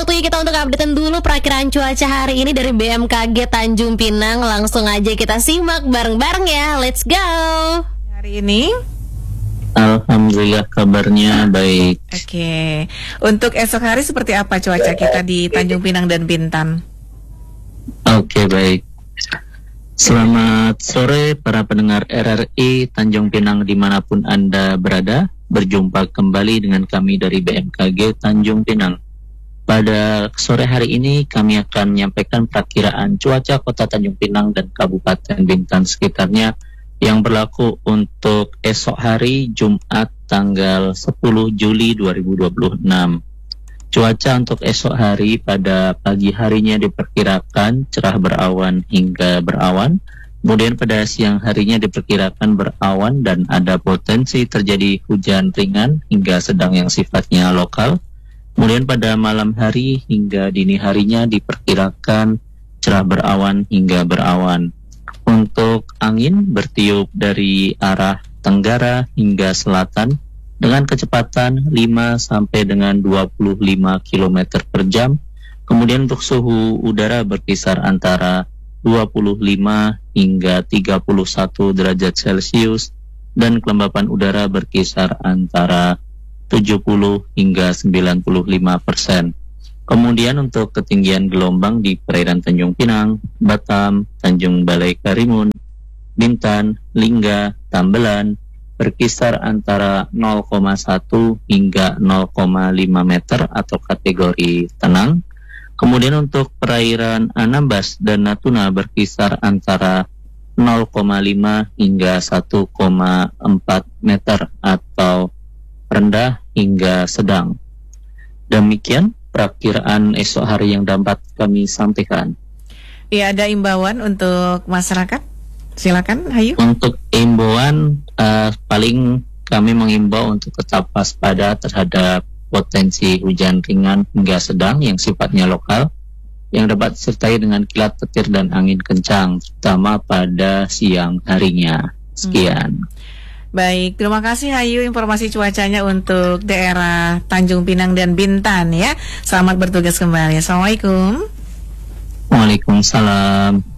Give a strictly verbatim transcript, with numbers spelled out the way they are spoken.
waktunya kita untuk updatean dulu perakiraan cuaca hari ini dari B M K G Tanjung Pinang. Langsung aja kita simak bareng-bareng ya. Let's go. Hari ini Alhamdulillah kabarnya baik. Oke. Untuk esok hari seperti apa cuaca kita di Tanjung Pinang dan Bintan? Oke, baik. Selamat sore para pendengar R R I Tanjung Pinang dimanapun Anda berada. Berjumpa kembali dengan kami dari B M K G Tanjung Pinang. Pada sore hari ini kami akan menyampaikan perakiraan cuaca Kota Tanjung Pinang dan Kabupaten Bintan sekitarnya yang berlaku untuk esok hari Jumat tanggal sepuluh Juli dua ribu dua puluh enam. Cuaca untuk esok hari pada pagi harinya diperkirakan cerah berawan hingga berawan. Kemudian pada siang harinya diperkirakan berawan dan ada potensi terjadi hujan ringan hingga sedang yang sifatnya lokal. Kemudian pada malam hari hingga dini harinya diperkirakan cerah berawan hingga berawan. Untuk angin bertiup dari arah tenggara hingga selatan dengan kecepatan lima sampai dengan dua puluh lima kilometer per jam. Kemudian untuk suhu udara berkisar antara dua puluh lima hingga tiga puluh satu derajat Celcius dan kelembapan udara berkisar antara tujuh puluh hingga sembilan puluh lima persen. Kemudian untuk ketinggian gelombang di perairan Tanjung Pinang, Batam, Tanjung Balai Karimun, Bintan, Lingga, Tambelan berkisar antara nol koma satu hingga nol koma lima meter atau kategori tenang. Kemudian untuk perairan Anambas dan Natuna berkisar antara nol koma lima hingga satu koma empat meter atau rendah hingga sedang. Demikian perakiraan esok hari yang dapat kami sampaikan. Ya, ada imbauan untuk masyarakat? Silakan, Hayu. Untuk imbauan, uh, paling kami mengimbau untuk tetap waspada terhadap potensi hujan ringan hingga sedang yang sifatnya lokal, yang dapat disertai dengan kilat petir dan angin kencang, terutama pada siang harinya. Sekian. Hmm. Baik, terima kasih Hayu informasi cuacanya untuk daerah Tanjung Pinang dan Bintan ya. Selamat bertugas kembali. Assalamualaikum. Waalaikumsalam.